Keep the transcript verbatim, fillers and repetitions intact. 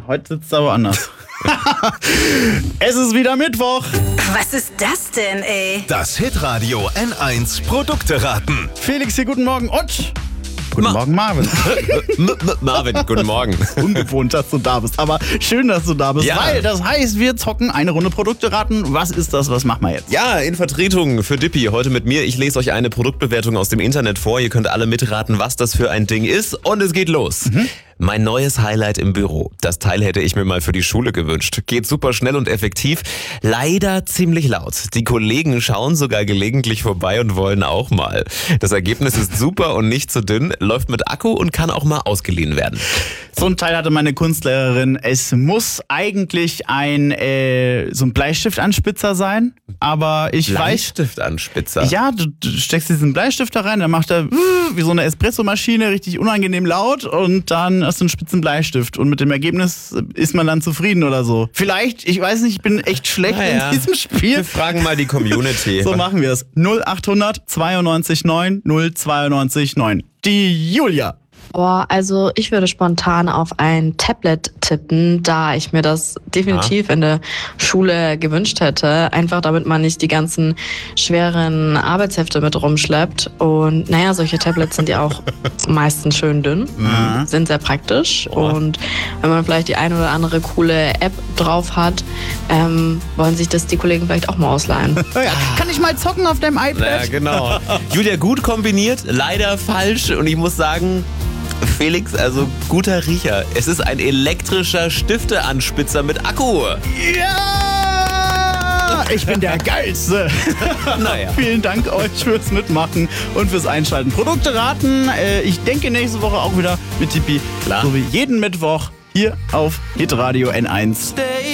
heute sitzt er aber anders. Es ist wieder Mittwoch. Was ist das denn, ey? Das Hitradio N eins Produkte raten. Felix hier, guten Morgen und... Guten Ma- Morgen, Marvin. Marvin, guten Morgen. Ungewohnt, dass du da bist, aber schön, dass du da bist, Ja. weil das heißt, wir zocken eine Runde Produkte raten. Was ist das, was machen wir jetzt? Ja, in Vertretung für Dippy heute mit mir. Ich lese euch eine Produktbewertung aus dem Internet vor. Ihr könnt alle mitraten, was das für ein Ding ist. Und es geht los. Mhm. Mein neues Highlight im Büro. Das Teil hätte ich mir mal für die Schule gewünscht. Geht super schnell und effektiv. Leider ziemlich laut. Die Kollegen schauen sogar gelegentlich vorbei und wollen auch mal. Das Ergebnis ist super und nicht zu dünn, läuft mit Akku und kann auch mal ausgeliehen werden. So ein Teil hatte meine Kunstlehrerin. Es muss eigentlich ein äh, so ein Bleistiftanspitzer sein, aber ich weiß... Bleistiftanspitzer? Ja, du, du steckst diesen Bleistift da rein, dann macht er wie so eine Espressomaschine, richtig unangenehm laut und dann hast du einen spitzen Bleistift und mit dem Ergebnis ist man dann zufrieden oder so. Vielleicht, ich weiß nicht, ich bin echt schlecht Naja. in diesem Spiel. Wir fragen mal die Community. So machen wir es. null achthundert zweiundneunzig neun null zweiundneunzig neun. Die Julia. Boah, also ich würde spontan auf ein Tablet tippen, da ich mir das definitiv ah. in der Schule gewünscht hätte. Einfach damit man nicht die ganzen schweren Arbeitshefte mit rumschleppt. Und naja, solche Tablets sind ja auch meistens schön dünn, mhm. sind sehr praktisch. Oh. Und wenn man vielleicht die eine oder andere coole App drauf hat, ähm, wollen sich das die Kollegen vielleicht auch mal ausleihen. Ja, kann ich mal zocken auf deinem iPad? Ja, genau. Julia, gut kombiniert, leider falsch. Und ich muss sagen... Felix, also guter Riecher. Es ist ein elektrischer Stifteanspitzer mit Akku. Ja! Ich bin der Geilste. Naja. Vielen Dank euch fürs Mitmachen und fürs Einschalten. Produkte raten. Ich denke nächste Woche auch wieder mit Tippi. Klar. So wie jeden Mittwoch hier auf Hitradio N eins.